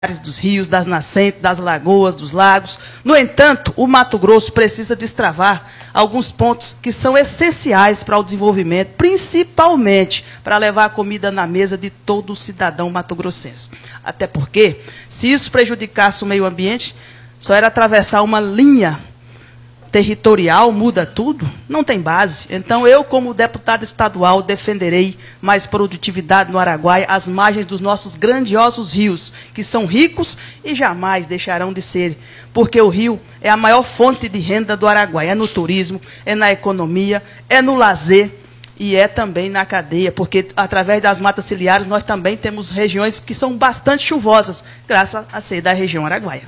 dos rios, das nascentes, das lagoas, dos lagos. No entanto, o Mato Grosso precisa destravar alguns pontos que são essenciais para o desenvolvimento, principalmente para levar a comida na mesa de todo cidadão mato-grossense. Até porque, se isso prejudicasse o meio ambiente, só era atravessar uma linha territorial, muda tudo, não tem base. Então, eu, como deputado estadual, defenderei mais produtividade no Araguaia, às margens dos nossos grandiosos rios, que são ricos e jamais deixarão de ser, porque o rio é a maior fonte de renda do Araguaia, é no turismo, é na economia, é no lazer e é também na cadeia, porque através das matas ciliares nós também temos regiões que são bastante chuvosas, graças a ser da região Araguaia.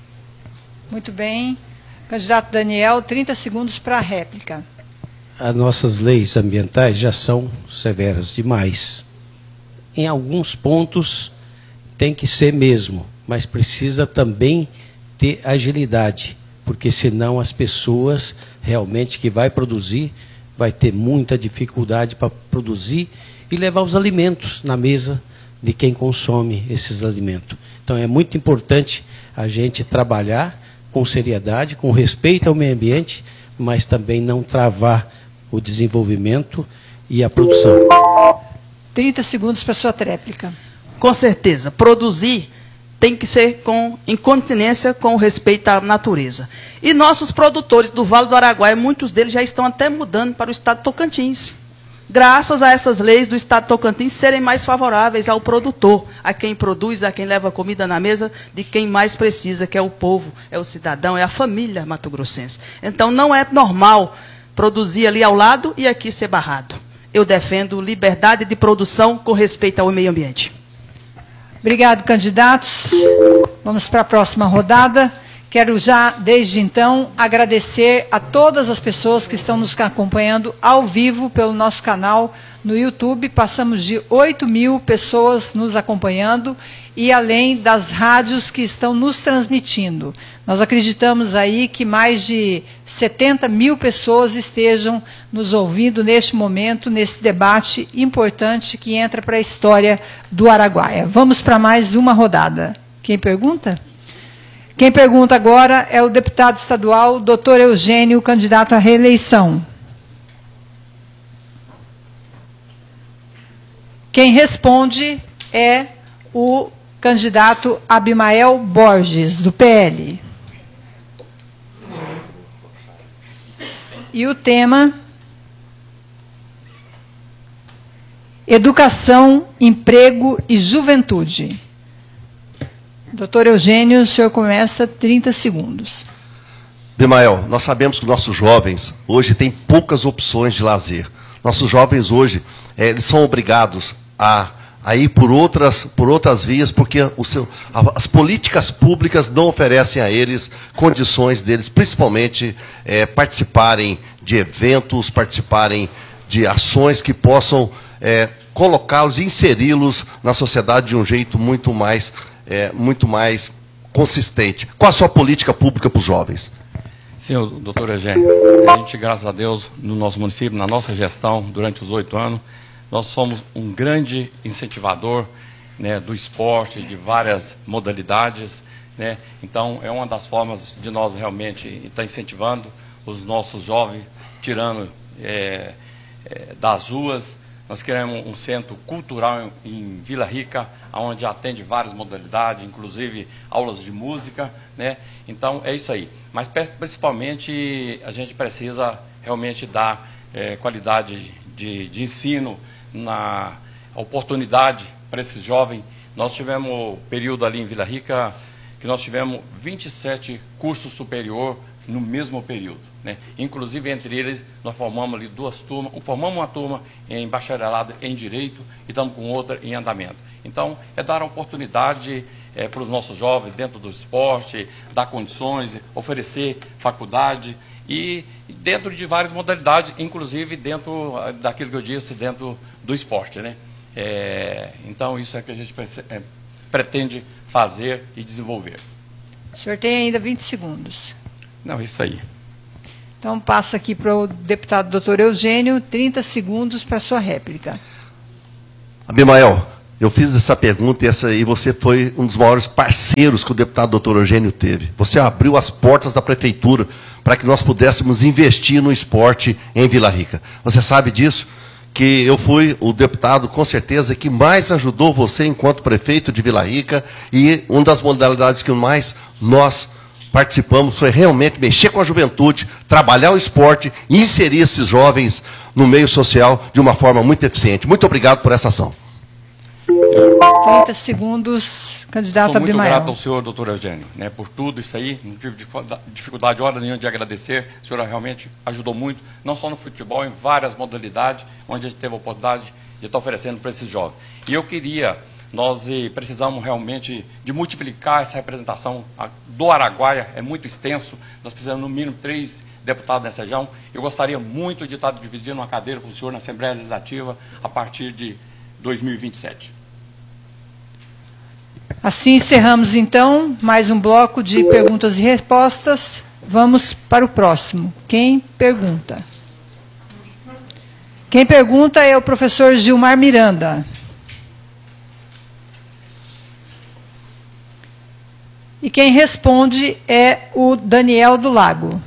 Muito bem. Candidato Daniel, 30 segundos para a réplica. As nossas leis ambientais já são severas demais. Em alguns pontos tem que ser mesmo, mas precisa também ter agilidade, porque senão as pessoas realmente que vai produzir, vai ter muita dificuldade para produzir e levar os alimentos na mesa de quem consome esses alimentos. Então é muito importante a gente trabalhar com seriedade, com respeito ao meio ambiente, mas também não travar o desenvolvimento e a produção. 30 segundos para a sua réplica. Com certeza, produzir tem que ser em continência com o respeito à natureza. E nossos produtores do Vale do Araguaia, muitos deles já estão até mudando para o estado de Tocantins, graças a essas leis do estado de Tocantins serem mais favoráveis ao produtor, a quem produz, a quem leva comida na mesa, de quem mais precisa, que é o povo, é o cidadão, é a família mato-grossense. Então, não é normal produzir ali ao lado e aqui ser barrado. Eu defendo liberdade de produção com respeito ao meio ambiente. Obrigado, candidatos. Vamos para a próxima rodada. Quero já, desde então, agradecer a todas as pessoas que estão nos acompanhando ao vivo pelo nosso canal no YouTube. Passamos de 8.000 pessoas nos acompanhando e além das rádios que estão nos transmitindo. Nós acreditamos aí que mais de 70.000 pessoas estejam nos ouvindo neste momento, nesse debate importante que entra para a história do Araguaia. Vamos para mais uma rodada. Quem pergunta? Quem pergunta agora é o deputado estadual, doutor Eugênio, candidato à reeleição. Quem responde é o candidato Abimael Borges, do PL. E o tema: Educação, Emprego e Juventude. Doutor Eugênio, o senhor começa 30 segundos. Abimael, nós sabemos que nossos jovens hoje têm poucas opções de lazer. Nossos jovens hoje eles são obrigados a ir por outras vias, porque as políticas públicas não oferecem a eles condições deles, principalmente, participarem de eventos, participarem de ações que possam colocá-los e inseri-los na sociedade de um jeito muito mais consistente. Qual a sua política pública para os jovens? Sim, doutor Eugênio, a gente, graças a Deus, no nosso município, na nossa gestão, durante os 8 anos, nós somos um grande incentivador, né, do esporte, de várias modalidades, né? Então, é uma das formas de nós realmente estar incentivando os nossos jovens, tirando das ruas. Nós queremos um centro cultural em Vila Rica, onde atende várias modalidades, inclusive aulas de música, né? Então, é isso aí. Mas, principalmente, a gente precisa realmente dar qualidade de ensino, na oportunidade para esses jovens. Nós tivemos um período ali em Vila Rica que nós tivemos 27 cursos superior no mesmo período, né? Inclusive, entre eles, nós formamos ali 2 turmas, formamos uma turma em bacharelado em Direito e estamos com outra em andamento. Então, é dar a oportunidade para os nossos jovens dentro do esporte, dar condições, oferecer faculdade e dentro de várias modalidades, inclusive dentro daquilo que eu disse, dentro do esporte, né? Então, isso é que a gente pretende fazer e desenvolver. O senhor tem ainda 20 segundos. Não, isso aí. Então, passo aqui para o deputado doutor Eugênio, 30 segundos para a sua réplica. Abimael, Eu fiz essa pergunta e você foi um dos maiores parceiros que o deputado doutor Eugênio teve. Você abriu as portas da prefeitura para que nós pudéssemos investir no esporte em Vila Rica. Você sabe disso? Que eu fui o deputado, com certeza, que mais ajudou você enquanto prefeito de Vila Rica, e uma das modalidades que mais nós participamos foi realmente mexer com a juventude, trabalhar o esporte e inserir esses jovens no meio social de uma forma muito eficiente. Muito obrigado por essa ação. 30 segundos, candidato Abimael. Sou muito grato ao senhor, doutor Eugênio, né, por tudo isso aí. Não tive dificuldade hora nenhuma de agradecer. A senhora realmente ajudou muito, não só no futebol, em várias modalidades, onde a gente teve a oportunidade de estar oferecendo para esses jovens. E nós precisamos realmente de multiplicar essa representação do Araguaia, é muito extenso, nós precisamos no mínimo 3 deputados nessa região. Eu gostaria muito de estar dividindo uma cadeira com o senhor na Assembleia Legislativa a partir de 2027. Assim encerramos, então, mais um bloco de perguntas e respostas. Vamos para o próximo. Quem pergunta? Quem pergunta é o professor Gilmar Miranda. E quem responde é o Daniel do Lago.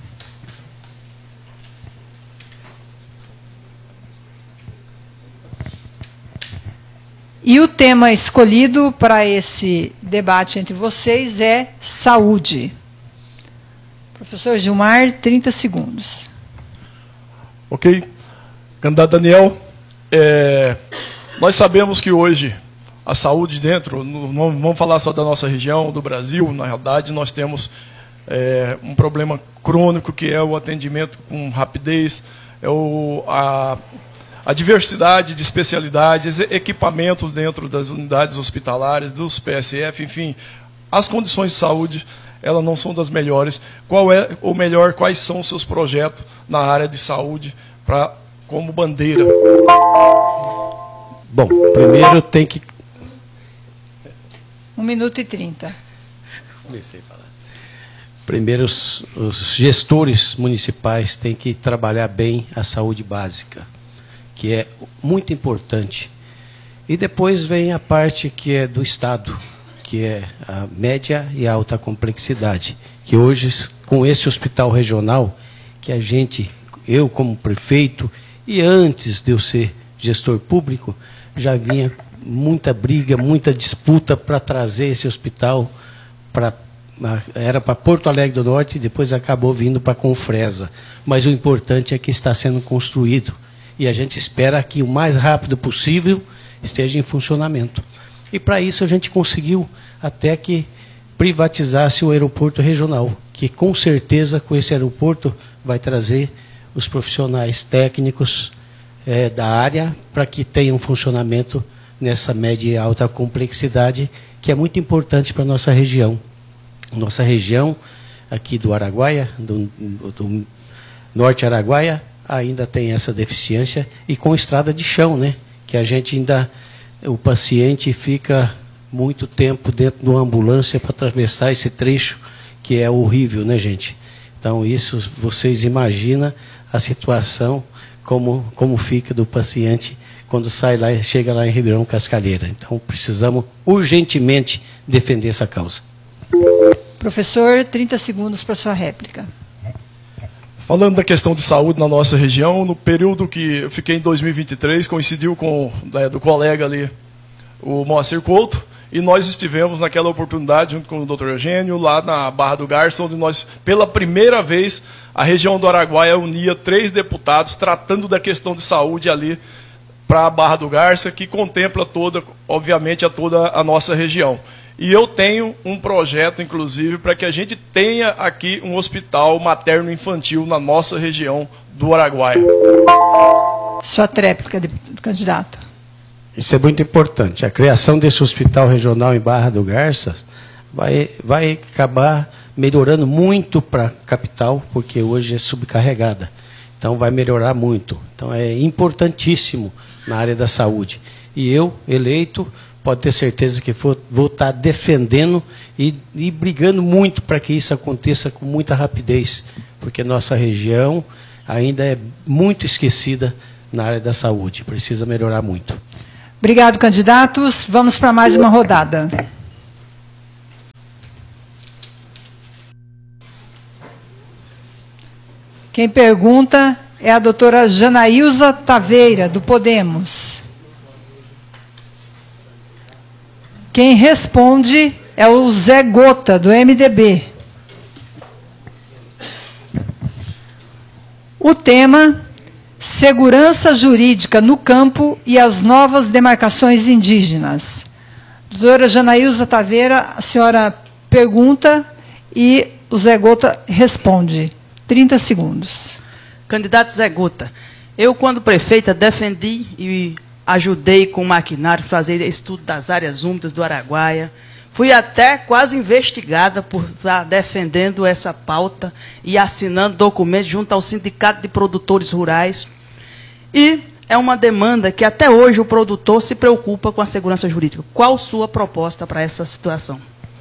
E o tema escolhido para esse debate entre vocês é saúde. Professor Gilmar, 30 segundos. Ok. Candidato Daniel, nós sabemos que hoje a saúde dentro, não vamos falar só da nossa região, do Brasil, na realidade nós temos um problema crônico que é o atendimento com rapidez, a diversidade de especialidades, equipamentos dentro das unidades hospitalares, dos PSF, enfim, as condições de saúde, elas não são das melhores. Quais são os seus projetos na área de saúde como bandeira? Bom, primeiro tem que... 1 minuto e 30. Comecei a falar. Primeiro, os gestores municipais têm que trabalhar bem a saúde básica, que é muito importante. E depois vem a parte que é do Estado, que é a média e alta complexidade, que hoje, com esse hospital regional, que eu como prefeito, e antes de eu ser gestor público, já vinha muita briga, muita disputa para trazer esse hospital era para Porto Alegre do Norte e depois acabou vindo para Confresa. Mas o importante é que está sendo construído. E a gente espera que o mais rápido possível esteja em funcionamento. E para isso a gente conseguiu até que privatizasse o aeroporto regional, que com certeza com esse aeroporto vai trazer os profissionais técnicos da área para que tenham funcionamento nessa média e alta complexidade, que é muito importante para a nossa região. Nossa região aqui do Araguaia, do Norte Araguaia, ainda tem essa deficiência, e com estrada de chão, né? Que a gente o paciente fica muito tempo dentro de uma ambulância para atravessar esse trecho, que é horrível, né, gente? Então, isso, vocês imaginam a situação, como fica do paciente quando chega lá em Ribeirão Cascalheira. Então, precisamos urgentemente defender essa causa. Professor, 30 segundos para sua réplica. Falando da questão de saúde na nossa região, no período que eu fiquei em 2023, coincidiu com do colega ali, o Moacir Couto, e nós estivemos naquela oportunidade, junto com o Dr. Eugênio, lá na Barra do Garça, onde nós, pela primeira vez, a região do Araguaia unia 3 deputados tratando da questão de saúde ali para a Barra do Garça, que contempla obviamente, toda a nossa região. E eu tenho um projeto, inclusive, para que a gente tenha aqui um hospital materno-infantil na nossa região do Araguaia. Sua tréplica, candidato. Isso é muito importante. A criação desse hospital regional em Barra do Garça vai acabar melhorando muito para a capital, porque hoje é subcarregada. Então, vai melhorar muito. Então, é importantíssimo na área da saúde. E eu, eleito, pode ter certeza que vou estar defendendo e brigando muito para que isso aconteça com muita rapidez, porque nossa região ainda é muito esquecida na área da saúde, precisa melhorar muito. Obrigado, candidatos. Vamos para mais uma rodada. Quem pergunta é a doutora Janaílza Taveira, do Podemos. Quem responde é o Zé Gota, do MDB. O tema: segurança jurídica no campo e as novas demarcações indígenas. Doutora Janaílza Taveira, a senhora pergunta e o Zé Gota responde. 30 segundos. Candidato Zé Gota, eu, quando prefeita, defendi e ajudei com o maquinário a fazer estudo das áreas úmidas do Araguaia. Fui até quase investigada por estar defendendo essa pauta e assinando documentos junto ao Sindicato de Produtores Rurais. E é uma demanda que até hoje o produtor se preocupa com a segurança jurídica. Qual sua proposta para essa situação?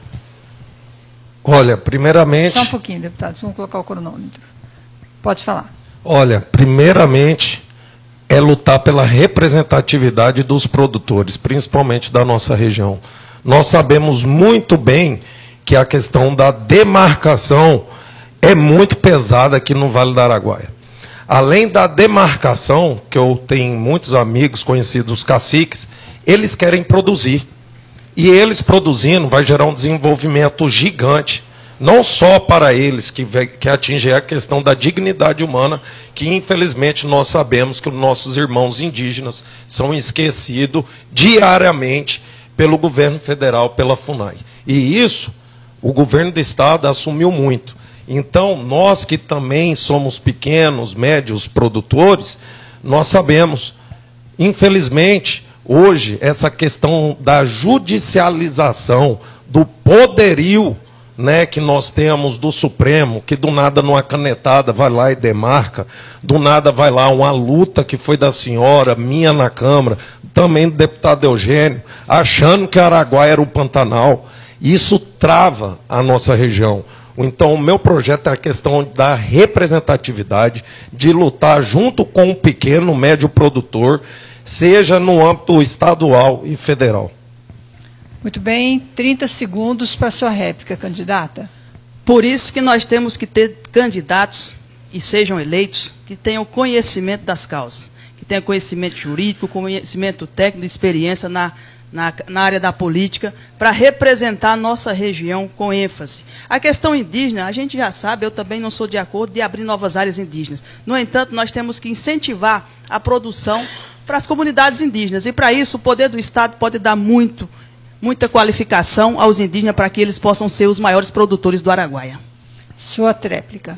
Olha, primeiramente... Só um pouquinho, deputados, vamos colocar o cronômetro. Pode falar. Olha, primeiramente, é lutar pela representatividade dos produtores, principalmente da nossa região. Nós sabemos muito bem que a questão da demarcação é muito pesada aqui no Vale do Araguaia. Além da demarcação, que eu tenho muitos amigos conhecidos, caciques, eles querem produzir. E eles produzindo vai gerar um desenvolvimento gigante, não só para eles, que atinge a questão da dignidade humana, que infelizmente nós sabemos que os nossos irmãos indígenas são esquecidos diariamente pelo governo federal, pela FUNAI. E isso, o governo do estado assumiu muito. Então, nós que também somos pequenos, médios produtores, nós sabemos, infelizmente, hoje, essa questão da judicialização, do poderio, né, que nós temos do Supremo, que do nada numa canetada vai lá e demarca, do nada vai lá uma luta que foi da senhora, minha na Câmara, também do deputado Eugênio, achando que Araguaia era o Pantanal. Isso trava a nossa região. Então, o meu projeto é a questão da representatividade, de lutar junto com o pequeno, médio produtor, seja no âmbito estadual e federal. Muito bem, 30 segundos para a sua réplica, candidata. Por isso que nós temos que ter candidatos, e sejam eleitos, que tenham conhecimento das causas, que tenham conhecimento jurídico, conhecimento técnico, experiência na área da política, para representar a nossa região com ênfase. A questão indígena, a gente já sabe, eu também não sou de acordo de abrir novas áreas indígenas. No entanto, nós temos que incentivar a produção para as comunidades indígenas. E, para isso, o poder do Estado pode dar muita qualificação aos indígenas para que eles possam ser os maiores produtores do Araguaia. Sua tréplica.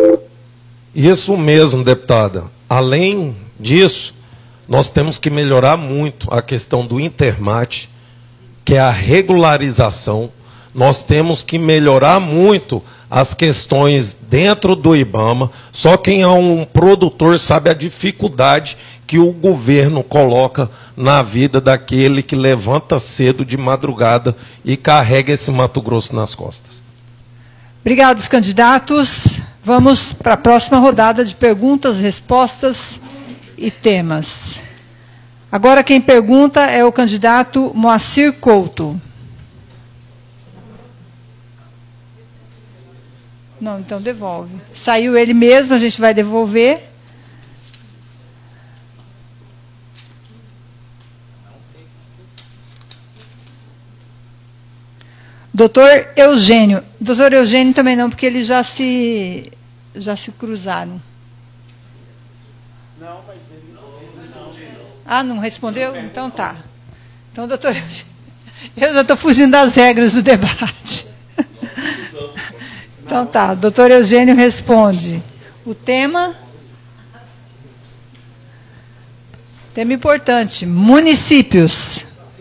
Isso mesmo, deputada. Além disso, nós temos que melhorar muito a questão do intermate, que é a regularização. Nós temos que melhorar muito as questões dentro do IBAMA. Só quem é um produtor sabe a dificuldade que o governo coloca na vida daquele que levanta cedo de madrugada e carrega esse Mato Grosso nas costas. Obrigado, candidatos. Vamos para a próxima rodada de perguntas, respostas e temas. Agora quem pergunta é o candidato Moacir Couto. Não, então devolve. Saiu ele mesmo, a gente vai devolver. Doutor Eugênio. Doutor Eugênio também não, porque eles já se cruzaram. Não, mas ele não. Ah, não respondeu? Então tá. Então, doutor Eugênio, eu já estou fugindo das regras do debate. Então tá, doutor Eugênio responde. O tema importante, municípios.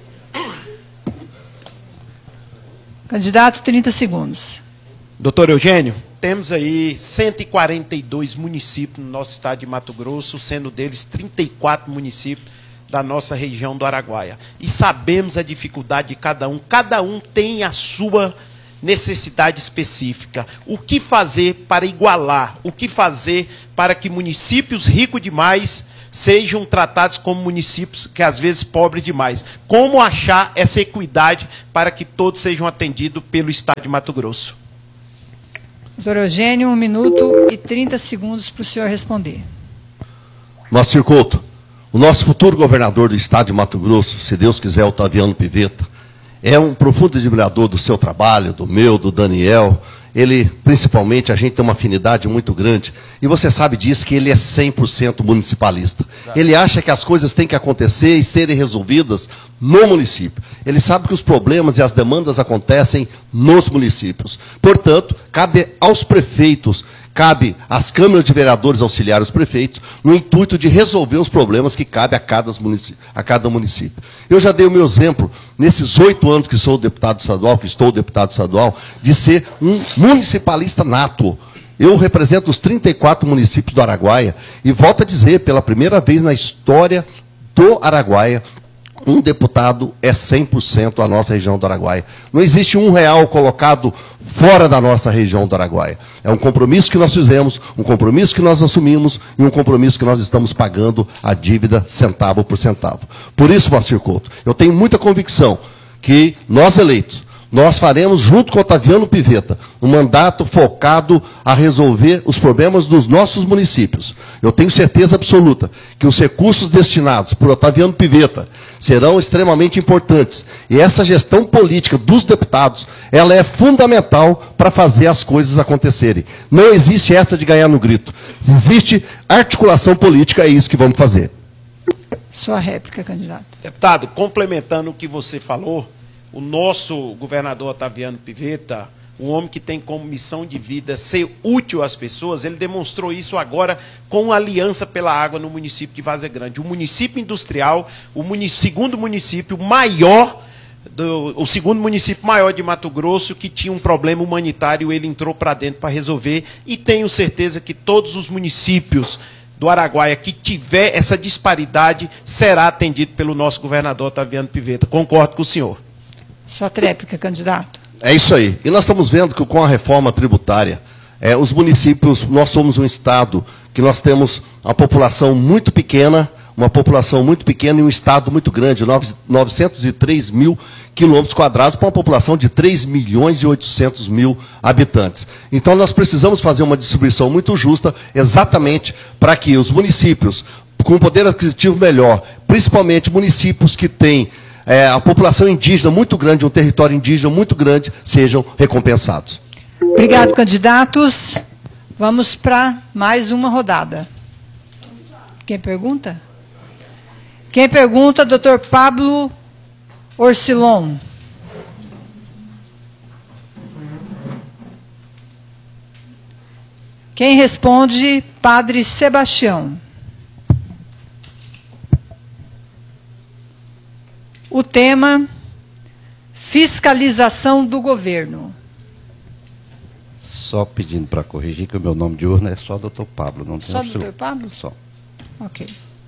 Candidato, 30 segundos. Doutor Eugênio, temos aí 142 municípios no nosso estado de Mato Grosso, sendo deles 34 municípios da nossa região do Araguaia. E sabemos a dificuldade de cada um tem a sua necessidade específica. O que fazer para igualar? O que fazer para que municípios ricos demais sejam tratados como municípios que às vezes pobres demais. Como achar essa equidade para que todos sejam atendidos pelo Estado de Mato Grosso? Doutor Eugênio, 1 minuto e 30 segundos para o senhor responder. Moacir Couto, o nosso futuro governador do Estado de Mato Grosso, se Deus quiser, Otaviano Pivetta, é um profundo admirador do seu trabalho, do meu, do Daniel. Ele, principalmente, a gente tem uma afinidade muito grande. E você sabe disso, que ele é 100% municipalista. Ele acha que as coisas têm que acontecer e serem resolvidas no município. Ele sabe que os problemas e as demandas acontecem nos municípios. Portanto, cabe aos prefeitos, cabe às câmaras de vereadores auxiliar os prefeitos, no intuito de resolver os problemas que cabe a cada município. Eu já dei o meu exemplo, nesses 8 anos que sou deputado estadual, de ser um municipalista nato. Eu represento os 34 municípios do Araguaia, e volto a dizer, pela primeira vez na história do Araguaia, um deputado é 100% a nossa região do Araguaia. Não existe R$1 colocado fora da nossa região do Araguaia. É um compromisso que nós fizemos, um compromisso que nós assumimos e um compromisso que nós estamos pagando a dívida centavo por centavo. Por isso, Moacir Couto, eu tenho muita convicção que nós eleitos, nós faremos, junto com o Otaviano Pivetta, um mandato focado a resolver os problemas dos nossos municípios. Eu tenho certeza absoluta que os recursos destinados por Otaviano Pivetta serão extremamente importantes. E essa gestão política dos deputados, ela é fundamental para fazer as coisas acontecerem. Não existe essa de ganhar no grito. Existe articulação política, é isso que vamos fazer. Sua réplica, candidato. Deputado, complementando o que você falou, o nosso governador Otaviano Pivetta, um homem que tem como missão de vida ser útil às pessoas, ele demonstrou isso agora com a Aliança pela Água no município de Várzea Grande. O município industrial, segundo município maior, o segundo município maior de Mato Grosso, que tinha um problema humanitário, ele entrou para dentro para resolver, e tenho certeza que todos os municípios do Araguaia que tiver essa disparidade será atendido pelo nosso governador Otaviano Pivetta. Concordo com o senhor. Sua tréplica, candidato. É isso aí. E nós estamos vendo que com a reforma tributária, os municípios, nós somos um estado que nós temos uma população muito pequena e um estado muito grande, 903 mil quilômetros quadrados, para uma população de 3 milhões e 800 mil habitantes. Então nós precisamos fazer uma distribuição muito justa, exatamente para que os municípios com poder aquisitivo melhor, principalmente municípios que têm a população indígena muito grande, um território indígena muito grande, sejam recompensados. Obrigado, candidatos. Vamos para mais uma rodada. Quem pergunta? Quem pergunta, doutor Pablo Orsilon. Quem responde, Padre Sebastião. O tema, fiscalização do governo. Só pedindo para corrigir que o meu nome de urna é só doutor Pablo. Não tem só doutor Pablo? Só. Ok.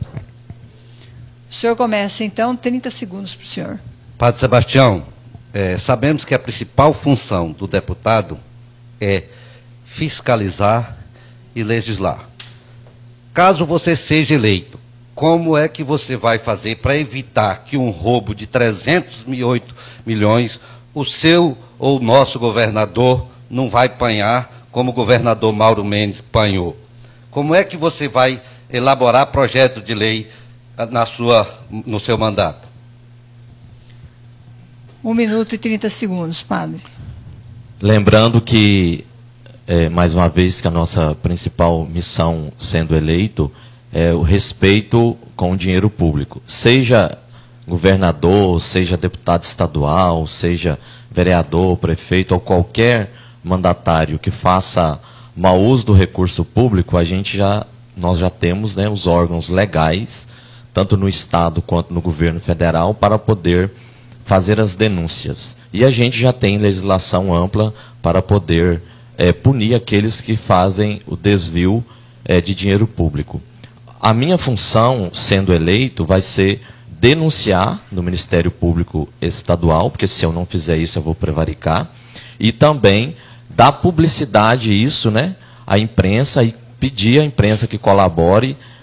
O senhor começa, então, 30 segundos para o senhor. Padre Sebastião, sabemos que a principal função do deputado é fiscalizar e legislar. Caso você seja eleito, como é que você vai fazer para evitar que um roubo de 308 milhões, o seu ou o nosso governador não vai apanhar como o governador Mauro Mendes apanhou? Como é que você vai elaborar projeto de lei no seu mandato? 1 minuto e 30 segundos, padre. Lembrando que, mais uma vez, que a nossa principal missão sendo eleito é o respeito com o dinheiro público. Seja governador, seja deputado estadual, seja vereador, prefeito ou qualquer mandatário que faça mau uso do recurso público, nós já temos, né, os órgãos legais, tanto no Estado quanto no governo federal, para poder fazer as denúncias. E a gente já tem legislação ampla para poder punir aqueles que fazem o desvio de dinheiro público. A minha função, sendo eleito, vai ser denunciar no Ministério Público Estadual, porque se eu não fizer isso eu vou prevaricar, e também dar publicidade a isso, né, à imprensa, e pedir à imprensa que colabore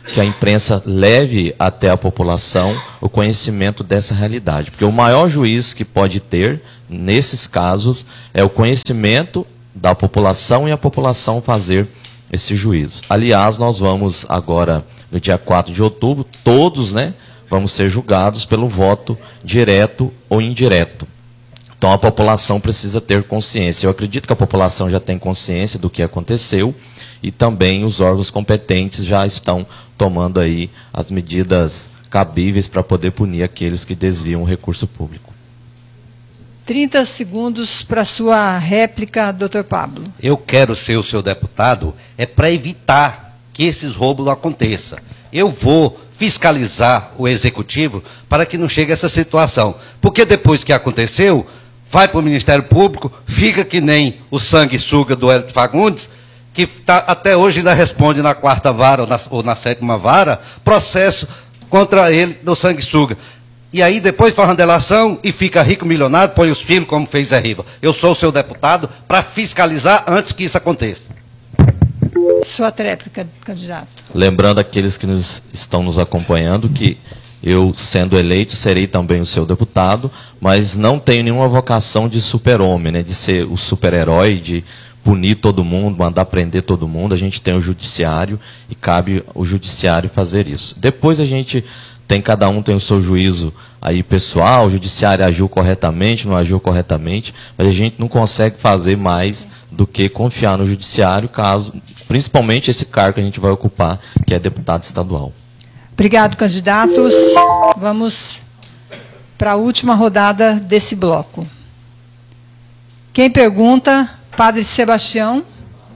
que a imprensa leve até a população o conhecimento dessa realidade. Porque o maior juiz que pode ter, nesses casos, é o conhecimento da população e a população fazer esse juízo. Aliás, nós vamos agora, no dia 4 de outubro, todos, né, vamos ser julgados pelo voto direto ou indireto. Então a população precisa ter consciência. Eu acredito que a população já tem consciência do que aconteceu e também os órgãos competentes já estão tomando aí as medidas cabíveis para poder punir aqueles que desviam o recurso público. 30 segundos para sua réplica, doutor Pablo. Eu quero ser o seu deputado para evitar que esses roubos aconteçam. Eu vou fiscalizar o executivo para que não chegue a essa situação. Porque depois que aconteceu, vai para o Ministério Público, fica que nem o sanguessuga do Hélio Fagundes, que até hoje ainda responde na 4ª vara ou na 7ª vara, processo contra ele do sanguessuga. E aí depois faz uma delação e fica rico, milionário, põe os filhos como fez Zé Riva. Eu sou o seu deputado para fiscalizar antes que isso aconteça. Sua tréplica, candidato. Lembrando aqueles que estão nos acompanhando que eu, sendo eleito, serei também o seu deputado, mas não tenho nenhuma vocação de super-homem, né, de ser o super-herói, de punir todo mundo, mandar prender todo mundo. A gente tem o judiciário e cabe o judiciário fazer isso. Depois a gente tem, cada um tem o seu juízo aí pessoal, o judiciário agiu corretamente, não agiu corretamente, mas a gente não consegue fazer mais do que confiar no judiciário, caso, principalmente esse cargo que a gente vai ocupar, que é deputado estadual. Obrigado, candidatos. Vamos para a última rodada desse bloco. Quem pergunta? Padre Sebastião.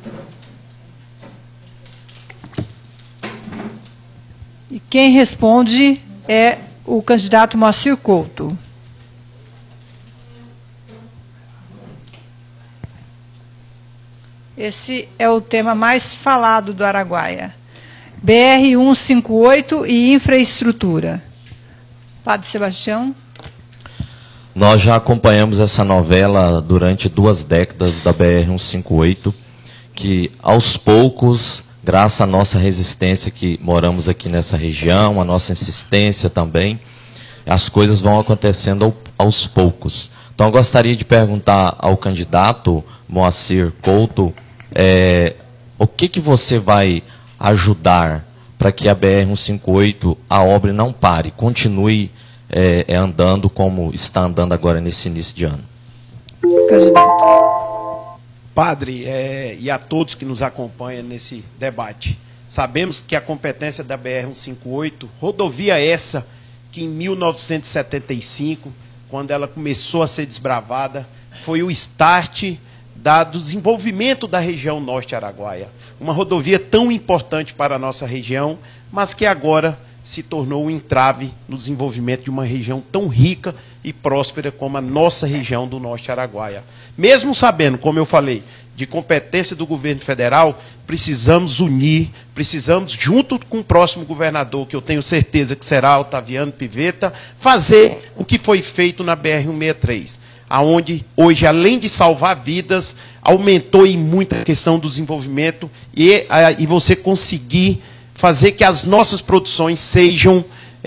E quem responde é o candidato Moacir Couto. Esse é o tema mais falado do Araguaia. BR-158 e infraestrutura. Padre Sebastião. Nós já acompanhamos essa novela durante 2 décadas da BR-158, que aos poucos, graças à nossa resistência que moramos aqui nessa região, a nossa insistência também, as coisas vão acontecendo aos poucos. Então eu gostaria de perguntar ao candidato Moacir Couto, o que você vai ajudar para que a BR-158, a obra não pare, continue andando como está andando agora nesse início de ano. Candidato. Padre, e a todos que nos acompanham nesse debate, sabemos que a competência da BR-158, rodovia essa que em 1975, quando ela começou a ser desbravada, foi o start do desenvolvimento da região norte Araguaia. Uma rodovia tão importante para a nossa região, mas que agora se tornou um entrave no desenvolvimento de uma região tão rica e próspera como a nossa região do norte Araguaia. Mesmo sabendo, como eu falei, de competência do governo federal, precisamos unir, precisamos, junto com o próximo governador, que eu tenho certeza que será Otaviano Pivetta, fazer o que foi feito na BR-163. Aonde hoje, além de salvar vidas, aumentou em muito a questão do desenvolvimento e você conseguir fazer que as nossas produções sejam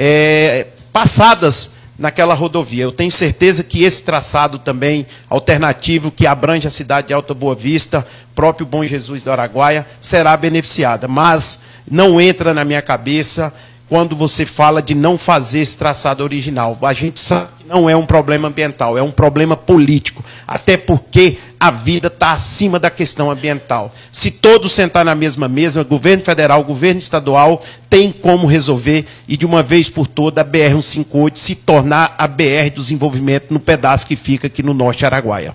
passadas naquela rodovia. Eu tenho certeza que esse traçado também alternativo, que abrange a cidade de Alta Boa Vista, próprio Bom Jesus do Araguaia, será beneficiada. Mas não entra na minha cabeça quando você fala de não fazer esse traçado original. A gente sabe que não é um problema ambiental, é um problema político, até porque a vida está acima da questão ambiental. Se todos sentar na mesma mesa, governo federal, governo estadual, tem como resolver e de uma vez por toda a BR-158 se tornar a BR do desenvolvimento no pedaço que fica aqui no norte Araguaia.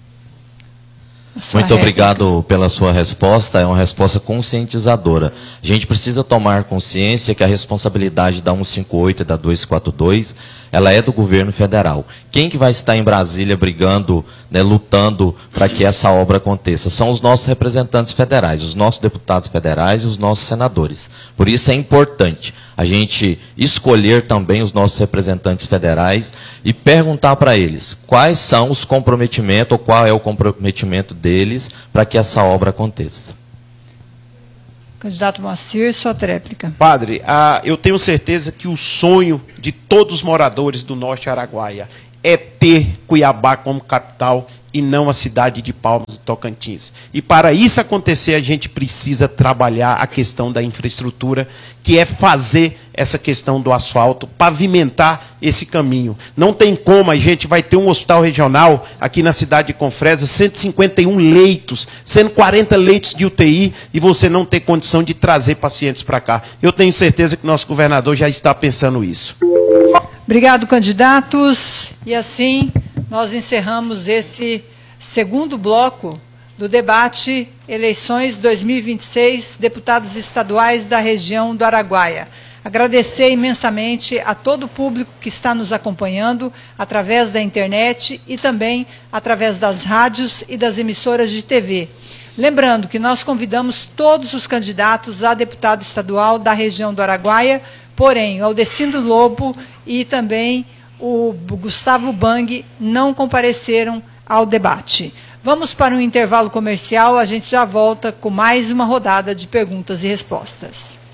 Muito obrigado pela sua resposta, é uma resposta conscientizadora. A gente precisa tomar consciência que a responsabilidade da 158 e da 242, ela é do governo federal. Quem que vai estar em Brasília brigando, né, lutando para que essa obra aconteça? São os nossos representantes federais, os nossos deputados federais e os nossos senadores. Por isso é importante a gente escolher também os nossos representantes federais e perguntar para eles quais são os comprometimentos, ou qual é o comprometimento deles para que essa obra aconteça. Candidato Moacir, sua tréplica. Padre, eu tenho certeza que o sonho de todos os moradores do Norte Araguaia é ter Cuiabá como capital e não a cidade de Palmas e Tocantins. E para isso acontecer, a gente precisa trabalhar a questão da infraestrutura, que é fazer essa questão do asfalto, pavimentar esse caminho. Não tem como, a gente vai ter um hospital regional aqui na cidade de Confresa, 151 leitos, sendo 40 leitos de UTI, e você não ter condição de trazer pacientes para cá. Eu tenho certeza que nosso governador já está pensando isso. Obrigado, candidatos. E assim, nós encerramos esse segundo bloco do debate Eleições 2026, deputados estaduais da região do Araguaia. Agradecer imensamente a todo o público que está nos acompanhando através da internet e também através das rádios e das emissoras de TV. Lembrando que nós convidamos todos os candidatos a deputado estadual da região do Araguaia, porém, o Aldecindo Lobo e também o Gustavo Bang não compareceram ao debate. Vamos para um intervalo comercial, a gente já volta com mais uma rodada de perguntas e respostas.